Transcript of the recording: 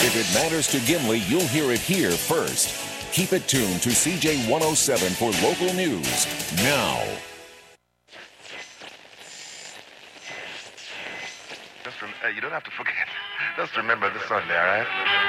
If it matters to Gimli, you'll hear it here first. Keep it tuned to CJ 107 for local news now. You don't have to forget. Just remember this Sunday, all right?